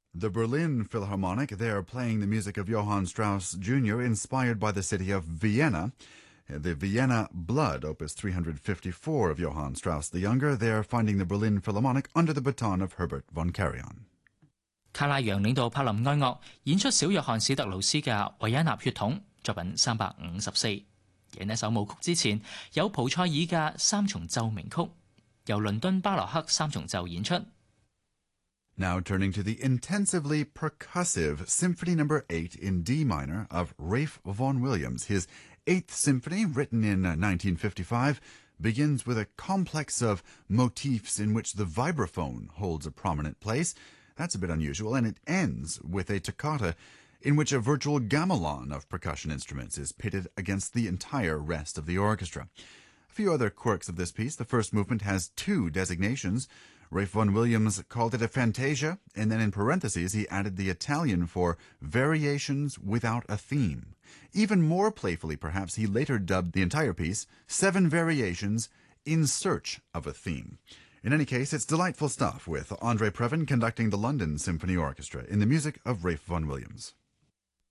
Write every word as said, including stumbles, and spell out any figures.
The Berlin Philharmonic, they're playing the music of Johann Strauss Junior, inspired by the city of Vienna. The Vienna Blood, opus three hundred fifty-four of Johann Strauss the Younger, they're finding the Berlin Philharmonic under the baton of Herbert von Karajan. 卡拉揚領導柏林愛樂演出小約翰史特勞斯嘅維也納血統作品三百五十四。而呢首舞曲之前有蒲塞爾嘅三重奏鳴曲，由倫敦巴洛克三重奏演出。 Now turning to the intensively percussive Symphony Number eight in D minor of Ralph Vaughan Williams. His Eighth Symphony, written in nineteen fifty-five, begins with a complex of motifs in which the vibraphone holds a prominent place. That's a bit unusual, and it ends with a toccata in which a virtual gamelan of percussion instruments is pitted against the entire rest of the orchestra. A few other quirks of this piece. The first movement has two designations. Ralph Vaughan Williams called it a fantasia, and then in parentheses he added the Italian for variations without a theme. Even more playfully, perhaps, he later dubbed the entire piece Seven Variations in Search of a Theme. In any case, it's delightful stuff, with Andre Previn conducting the London Symphony Orchestra in the music of Ralph Vaughan Williams.